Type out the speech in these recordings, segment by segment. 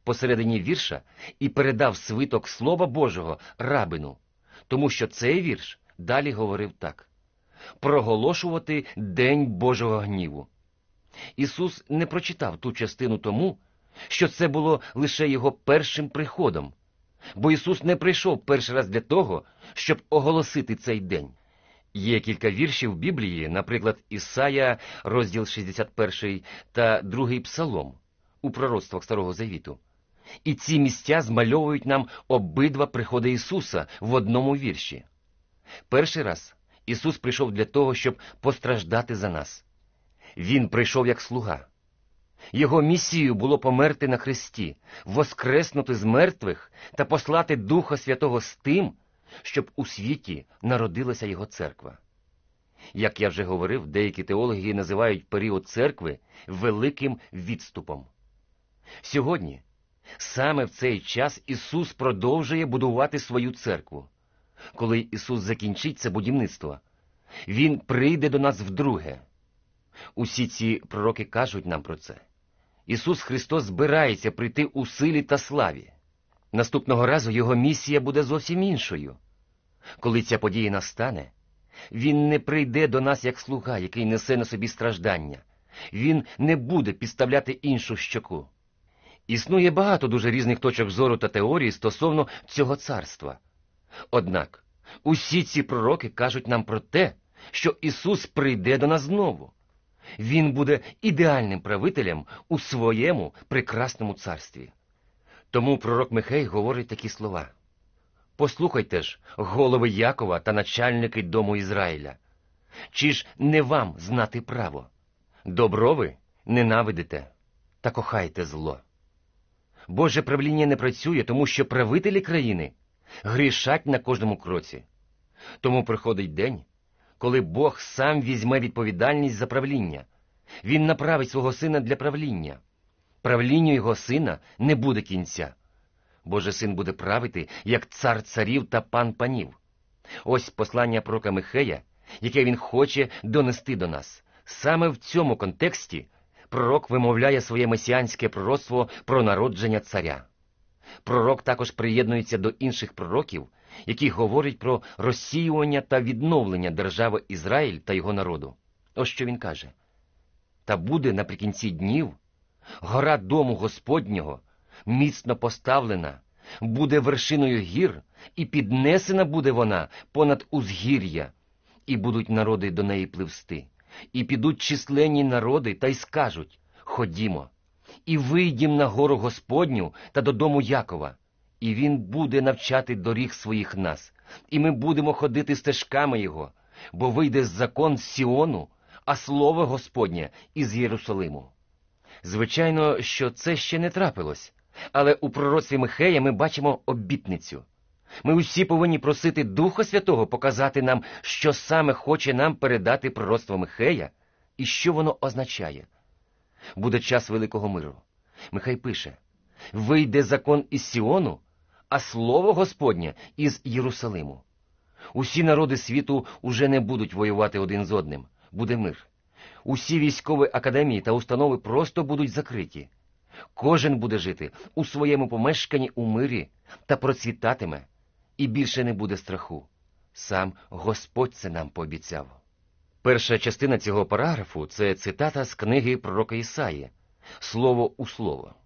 посередині вірша і передав свиток Слова Божого рабину, тому що цей вірш далі говорив так: проголошувати День Божого гніву. Ісус не прочитав ту частину тому, що це було лише його першим приходом, бо Ісус не прийшов перший раз для того, щоб оголосити цей день. Є кілька віршів Біблії, наприклад, Ісая, розділ 61 та 2 Псалом, у пророцтвах Старого Завіту. І ці місця змальовують нам обидва приходи Ісуса в одному вірші. Перший раз Ісус прийшов для того, щоб постраждати за нас. Він прийшов як слуга. Його місією було померти на хресті, воскреснути з мертвих та послати Духа Святого з тим, щоб у світі народилася Його церква. Як я вже говорив, деякі теологи називають період церкви великим відступом. Сьогодні, саме в цей час Ісус продовжує будувати свою церкву. Коли Ісус закінчить це будівництво, Він прийде до нас вдруге. Усі ці пророки кажуть нам про це. Ісус Христос збирається прийти у силі та славі. Наступного разу Його місія буде зовсім іншою. Коли ця подія настане, Він не прийде до нас як слуга, який несе на собі страждання. Він не буде підставляти іншу щоку. Існує багато дуже різних точок зору та теорій стосовно цього царства. Однак, усі ці пророки кажуть нам про те, що Ісус прийде до нас знову. Він буде ідеальним правителем у своєму прекрасному царстві. Тому пророк Михей говорить такі слова: «Послухайте ж, голови Якова та начальники дому Ізраїля, чи ж не вам знати право? Добро ви ненавидите та кохаєте зло». Боже правління не працює, тому що правителі країни грішать на кожному кроці. Тому приходить день, коли Бог сам візьме відповідальність за правління. Він направить свого сина для правління. Правлінню його сина не буде кінця. Божий син буде правити, як цар царів та пан панів. Ось послання пророка Михея, яке він хоче донести до нас. Саме в цьому контексті пророк вимовляє своє месіанське пророцтво про народження царя. Пророк також приєднується до інших пророків, які говорять про розсіювання та відновлення держави Ізраїль та його народу. Ось що він каже: «Та буде наприкінці днів гора дому Господнього міцно поставлена, буде вершиною гір, і піднесена буде вона понад узгір'я, і будуть народи до неї пливсти. І підуть численні народи, та й скажуть: ходімо, і вийдім на гору Господню та додому Якова, і він буде навчати доріг своїх нас, і ми будемо ходити стежками його, бо вийде закон з Сіону, а слово Господнє із Єрусалиму». Звичайно, що це ще не трапилось, але у пророцтві Михея ми бачимо обітницю. Ми усі повинні просити Духа Святого показати нам, що саме хоче нам передати пророцтво Михея і що воно означає. Буде час великого миру. Михей пише: «Вийде закон із Сіону, а слово Господнє із Єрусалиму». Усі народи світу уже не будуть воювати один з одним. Буде мир. Усі військові академії та установи просто будуть закриті. Кожен буде жити у своєму помешканні у мирі та процвітатиме, і більше не буде страху. Сам Господь це нам пообіцяв. Перша частина цього параграфу – це цитата з книги пророка Ісаї «Слово у слово».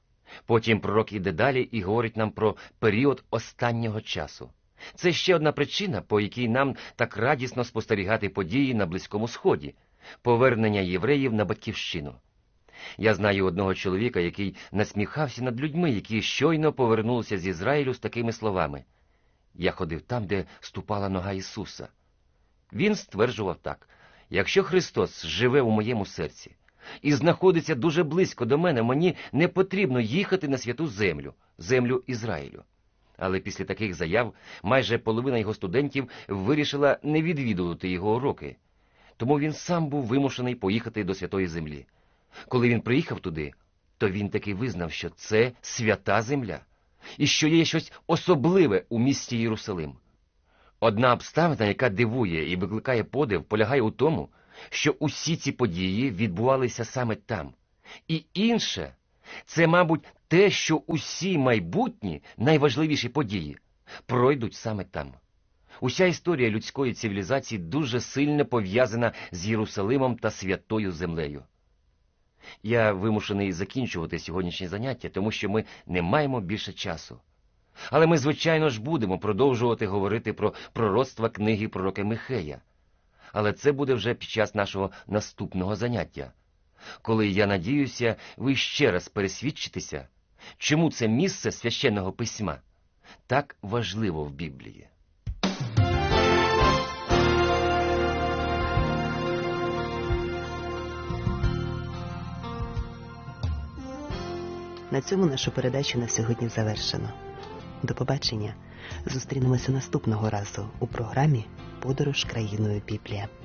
Потім пророк іде далі і говорить нам про період останнього часу. Це ще одна причина, по якій нам так радісно спостерігати події на Близькому Сході – повернення євреїв на батьківщину. Я знаю одного чоловіка, який насміхався над людьми, які щойно повернулися з Ізраїлю з такими словами: «Я ходив там, де ступала нога Ісуса». Він стверджував так: «Якщо Христос живе у моєму серці і знаходиться дуже близько до мене, мені не потрібно їхати на святу землю, землю Ізраїлю». Але після таких заяв майже половина його студентів вирішила не відвідувати його уроки. Тому він сам був вимушений поїхати до святої землі. Коли він приїхав туди, то він таки визнав, що це свята земля, і що є щось особливе у місті Єрусалим. Одна обставина, яка дивує і викликає подив, полягає у тому, що усі ці події відбувалися саме там. І інше, Це, мабуть, те, що усі майбутні найважливіші події пройдуть саме там. Уся історія людської цивілізації дуже сильно пов'язана з Єрусалимом та Святою Землею. Я вимушений закінчувати сьогоднішнє заняття, тому що ми не маємо більше часу. Але ми, звичайно ж, будемо продовжувати говорити про пророцтва книги пророка Михея. Але це буде вже під час нашого наступного заняття, коли, я надіюся, ви ще раз пересвідчитеся, чому це місце Священного Письма так важливо в Біблії. На цьому нашу передачу на сьогодні завершено. До побачення. Зустрінемося наступного разу у програмі «Подорож країною Біблія».